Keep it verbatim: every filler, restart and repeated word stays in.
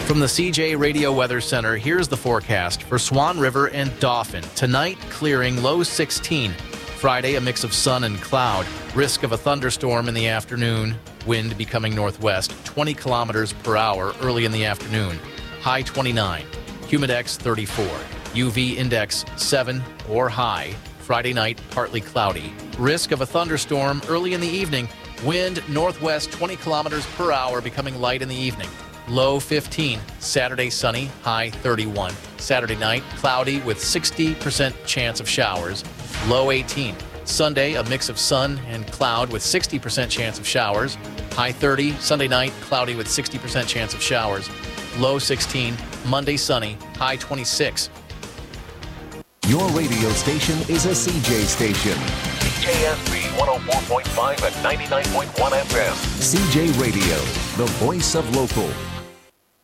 From the C J Radio Weather Center, here's the forecast for Swan River and Dauphin. Tonight, clearing, low sixteen. Friday, a mix of sun and cloud. Risk of a thunderstorm in the afternoon. Wind becoming northwest, twenty kilometers per hour early in the afternoon. High twenty-nine. Humidex thirty-four. U V index seven or high. Friday night, partly cloudy. Risk of a thunderstorm early in the evening. Wind northwest twenty kilometers per hour, becoming light in the evening. Low fifteen. Saturday sunny, high thirty-one. Saturday night cloudy with sixty percent chance of showers. Low eighteen. Sunday a mix of sun and cloud with sixty percent chance of showers. High thirty. Sunday night cloudy with sixty percent chance of showers. Low sixteen. Monday sunny, high twenty-six. Your radio station is a C J station. C J S B one oh four point five and ninety-nine point one F M. C J Radio, the voice of local.